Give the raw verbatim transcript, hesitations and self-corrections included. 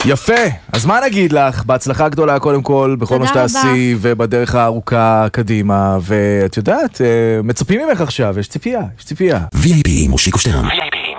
יפה, אז מה נגיד לך? בהצלחה גדולה קודם כל, בכל מה שתעשי, ובדרך הארוכה קדימה, ואת יודעת, מצפים ממך עכשיו, יש ציפייה, יש ציפייה. וי איי פי מושיקו שטרן.